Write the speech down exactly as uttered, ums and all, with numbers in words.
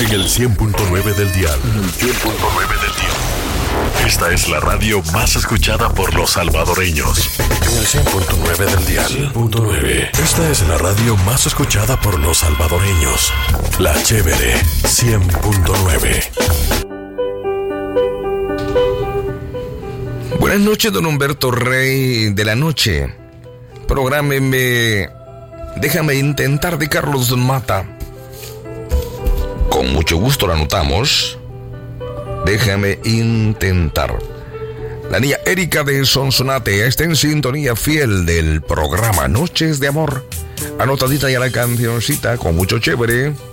En el cien punto nueve del dial. cien punto nueve del dial. Esta es la radio más escuchada por los salvadoreños. En el cien punto nueve del dial. cien punto nueve. Esta es la radio más escuchada por los salvadoreños. La Chévere cien punto nueve. Buenas noches, don Humberto Rey de la Noche. Prográmeme Déjame intentar de Carlos Mata. Con mucho gusto lo anotamos. Déjame intentar. La niña Erika de Sonsonate está en sintonía fiel del programa Noches de Amor. Anotadita ya la cancioncita con mucho chévere.